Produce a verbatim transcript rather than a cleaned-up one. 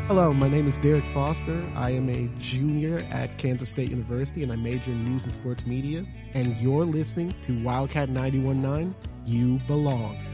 Hello, my name is Derek Foster. I am a junior at Kansas State University, and I major in news and sports media. And you're listening to Wildcat ninety-one point nine, You Belong.